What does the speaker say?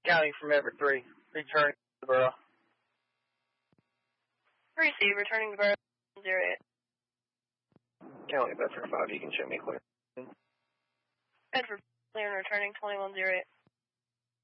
County from Everett 3, returning to the borough. Receive, returning to borough 08. County Bedford 5, you can show me clear. Bedford, clear and returning 2108.